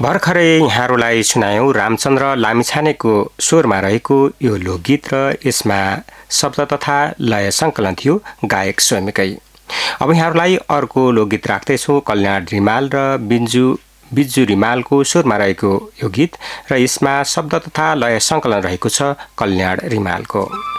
भर्खरै यहाँहरूलाई सुनायौं रामचन्द्र लामिछानेको स्वरमा रहेको यो लोकगीत र यसमा शब्द तथा लय संकलन थियो गायक स्वयंकै। अब यहाँहरूलाई अर्को लोकगीत राख्दैछौं कल्याण रिमाल र बिज्जु रिमालको स्वरमा रहेको यो गीत र यसमा शब्द तथा लय संकलन रहेको छ कल्याण रिमालको।